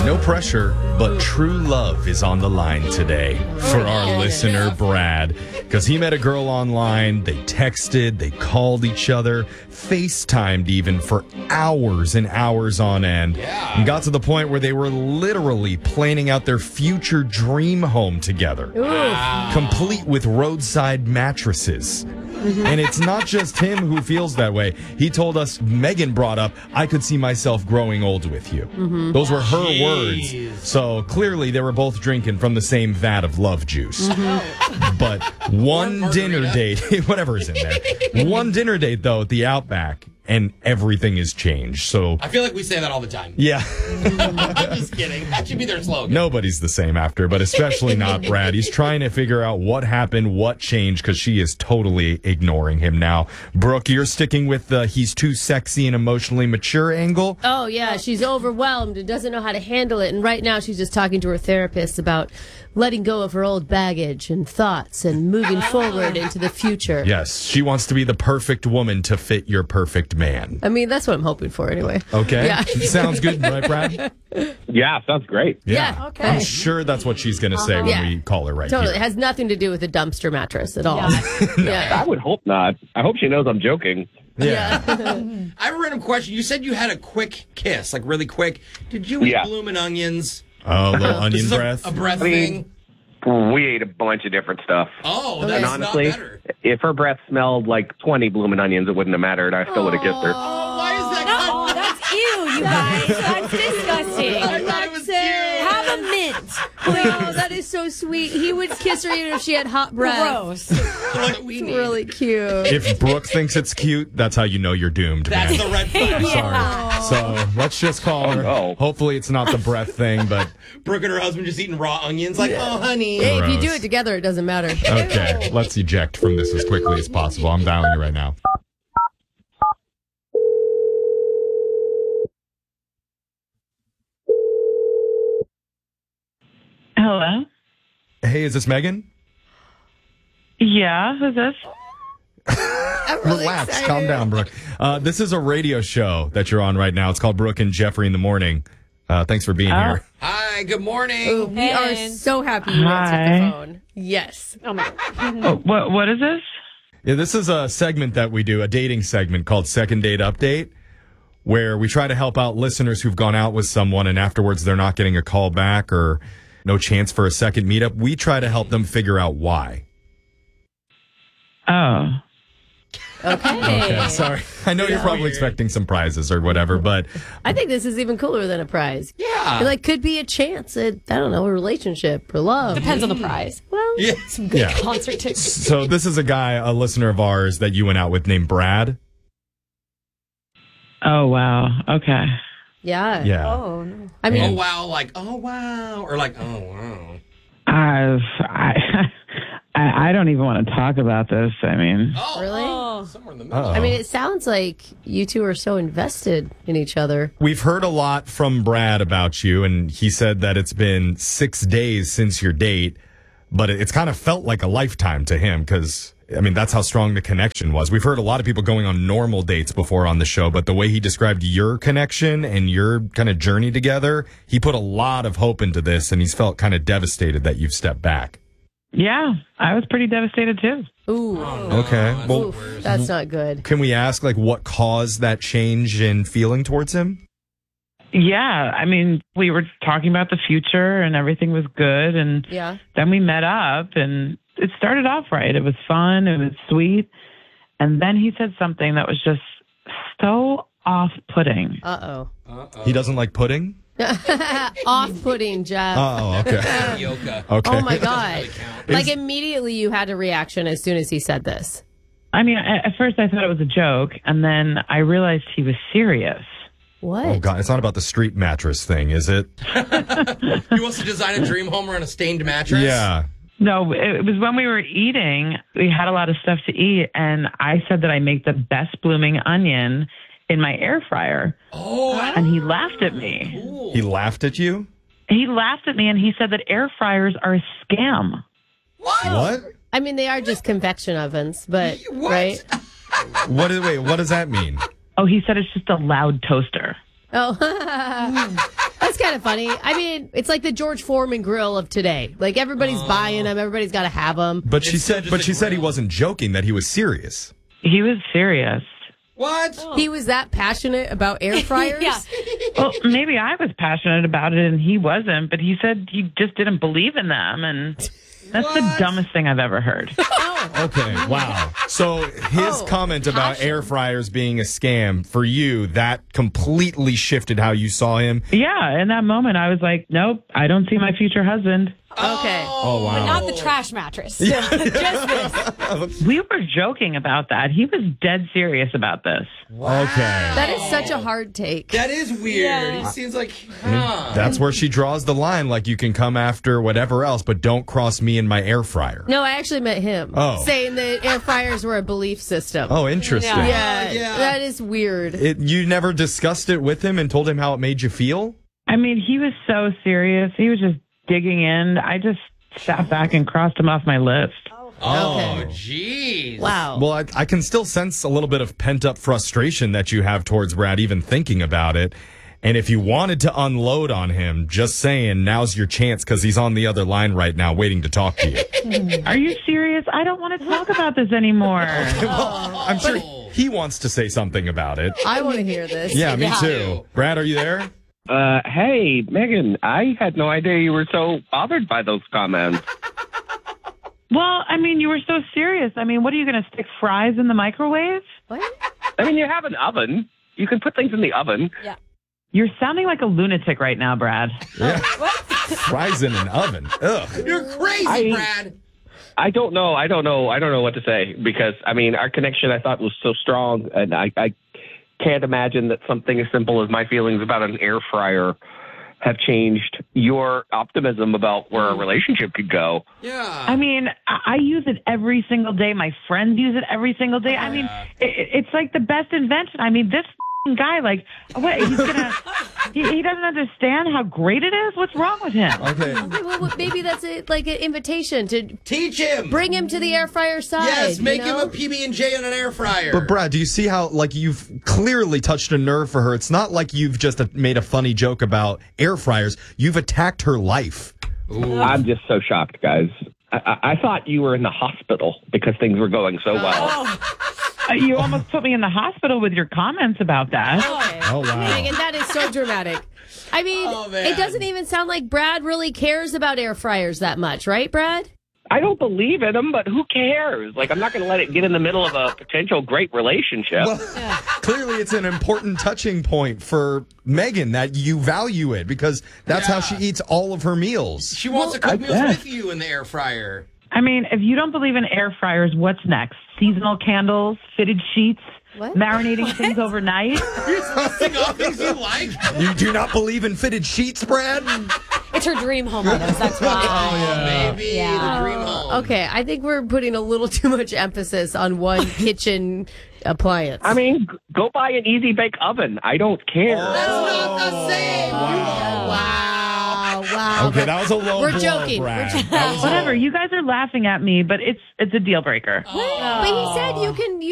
No pressure, but true love is on the line today for our listener, Brad. Because he met a girl online, they texted, they called each other, FaceTimed even for hours and hours on end. And got to the point where they were literally planning out their future dream home together. Complete with roadside mattresses. And it's not just him who feels that way. He told us, Megan brought up, I could see myself growing old with you. Those were her words. So clearly they were both drinking from the same vat of love juice. But one dinner date, whatever is in there. One dinner date, though, at the Outback, and everything has changed. So I feel like we say that all the time. Yeah. I'm just kidding. That should be their slogan. Nobody's the same after, but especially not Brad. He's trying to figure out what happened, what changed, because she is totally ignoring him now. Brooke, you're sticking with the he's too sexy and emotionally mature angle? Oh, yeah. She's overwhelmed and doesn't know how to handle it. And right now she's just talking to her therapist about letting go of her old baggage and thoughts and moving forward into the future. Yes, she wants to be the perfect woman to fit your perfect man. I mean, that's what I'm hoping for anyway. Okay. Yeah. Sounds good, right, Brad? Yeah, sounds great. Yeah, okay. I'm sure that's what she's going to say when we call her right Totally. It here. has nothing to do with the dumpster mattress at all. I would hope not. I hope she knows I'm joking. Yeah. I have a random question. You said you had a quick kiss, like really quick. Did you eat bloomin' onions? Oh, a little onion This is breath? a breath thing? We ate a bunch of different stuff. Oh, And that's honestly, not better. if her breath smelled like 20 blooming onions, it wouldn't have mattered. I still would have kissed her. Oh, why is that? Oh, that's ew, you guys. That's disgusting. I thought it was cute. Have a mint. Oh, that is so sweet. He would kiss her even if she had hot breath. Gross. What we need. Really cute. If Brooke thinks it's cute, that's how you know you're doomed, That's man. the red flag. Sorry. So let's just call her. no. Hopefully it's not the breath thing, but Brooke and her husband just eating raw onions, like, oh, honey. Hey, if you do Gross. it together, it doesn't matter. okay. Let's eject from this as quickly as possible. I'm dialing you right now. Hello? Hey, is this Megan? Yeah, who's this? I'm really Relax. excited. Calm down, Brooke. This is a radio show that you're on right now. It's called Brooke and Jeffrey in the Morning. Thanks for being here. Hi, good morning. Ooh, we are so happy you answered the phone. Yes. Oh, my God. What is this? Yeah, this is a segment that we do, a dating segment called Second Date Update, where we try to help out listeners who've gone out with someone and afterwards they're not getting a call back or no chance for a second meetup. We try to help them figure out why. Oh. Okay. Sorry. I know you're probably expecting some prizes or whatever, but I think this is even cooler than a prize. Yeah. It, like, could be a chance at, I don't know, a relationship or love. Depends on the prize. Well, Yes. yeah. Concert tickets. So this is a guy, a listener of ours that you went out with named Brad. Oh, wow. Okay. yeah. Yeah. Oh, no. I mean, Oh, wow. Like, oh, wow. Or like, oh, wow. I don't even want to talk about this. I mean, Oh, Really? somewhere in the middle. Uh-oh. I mean, it sounds like you two are so invested in each other. We've heard a lot from Brad about you, and he said that it's been 6 days since your date, but it's kind of felt like a lifetime to him because, I mean, that's how strong the connection was. We've heard a lot of people going on normal dates before on the show, but the way he described your connection and your kind of journey together, he put a lot of hope into this, and he's felt kind of devastated that you've stepped back. yeah, I was pretty devastated too. Ooh. Okay. Well, Oof, that's not good. can we ask, like, what caused that change in feeling towards him? Yeah, I mean, we were talking about the future and everything was good. And Yeah. then we met up and it started off right. It was fun. It was sweet. And then he said something that was just so off-putting. Uh-oh. He doesn't like pudding? Off-putting, Jeff. Oh, okay. Yoga. Okay. Oh, my God. count. Like, immediately you had a reaction as soon as he said this. I mean, at first I thought it was a joke. And then I realized he was serious. What? Oh, God. It's not about the street mattress thing, is it? He wants to design a dream home around a stained mattress? Yeah. No, it was when we were eating. We had a lot of stuff to eat, and I said that I make the best blooming onion in my air fryer. Oh, And he laughed at me. cool. He laughed at you? He laughed at me, and he said that air fryers are a scam. What? I mean, they are just convection ovens, but, What? right? Wait, what does that mean? Oh, he said it's just a loud toaster. Oh, that's That's kind of funny. I mean, it's like the George Foreman grill of today. Like everybody's buying them, everybody's got to have them. But she said he wasn't joking, that he was serious. He was serious. What? He was that passionate about air fryers? Yeah. Well, maybe I was passionate about it and he wasn't, but he said he just didn't believe in them, and that's the dumbest thing I've ever heard. Okay, wow. So his comment about air fryers being a scam, for you, that completely shifted how you saw him? Yeah, in that moment, I was like, nope, I don't see my future husband. Okay. Oh, wow. But not the trash mattress. Just this. We were joking about that. He was dead serious about this. Okay. That is such a hard take. That is weird. Yeah. He seems like, That's where she draws the line. Like, you can come after whatever else, but don't cross me and my air fryer. No, I actually met him. Oh. Saying that air fryers were a belief system. Oh, interesting. Yeah. Yeah, that is weird. You never discussed it with him and told him how it made you feel? I mean, he was so serious. He was just digging in. I just sat back and crossed him off my list. oh, jeez. Wow. Well, I can still sense a little bit of pent-up frustration that you have towards Brad, even thinking about it. And if you wanted to unload on him, just saying, now's your chance, because he's on the other line right now waiting to talk to you. Are you serious? I don't want to talk about this anymore. I'm sure he wants to say something about it. I want to hear this. Yeah, me too. Brad, are you there? Hey, Megan, I had no idea you were so bothered by those comments. Well, I mean, you were so serious. I mean, what are you going to stick fries in the microwave? What? I mean, you have an oven. You can put things in the oven. Yeah. You're sounding like a lunatic right now, Brad. Yeah. Fries in an oven. Ugh. You're crazy, Brad. I don't know. I don't know what to say because, I mean, our connection I thought was so strong, and I can't imagine that something as simple as my feelings about an air fryer have changed your optimism about where a relationship could go. Yeah. I mean, I use it every single day. My friends use it every single day. I mean, it's like the best invention. I mean, this guy, like, what? He's gonna. He doesn't understand how great it is. What's wrong with him? Okay. Well, maybe that's like an invitation to Teach him. bring him to the air fryer side. Yes, make you know? him a PB&J on an air fryer. But Brad, do you see how, like, you've clearly touched a nerve for her? It's not like you've just made a funny joke about air fryers. You've attacked her life. I'm just so shocked, guys. I thought you were in the hospital because things were going so well. You almost put me in the hospital with your comments about that. Oh, wow. Megan, that is so dramatic. I mean, man. it doesn't even sound like Brad really cares about air fryers that much, right, Brad? I don't believe in them, but who cares? Like, I'm not going to let it get in the middle of a potential great relationship. Clearly, it's an important touching point for Megan that you value it because that's how she eats all of her meals. She wants to cook meals with you in the air fryer. I mean, if you don't believe in air fryers, what's next? Seasonal candles, fitted sheets, marinating things overnight? You're listing all things you like? You do not believe in fitted sheets, Brad? It's her dream home, items. That's why. Oh, baby. The dream home. Okay, I think we're putting a little too much emphasis on one kitchen appliance. I mean, go buy an easy bake oven. I don't care. That's not the same. Wow. Okay, that was a low We're blow, joking. Brad. We're joking. That was Whatever. You guys are laughing at me, but it's a deal breaker. But he said you can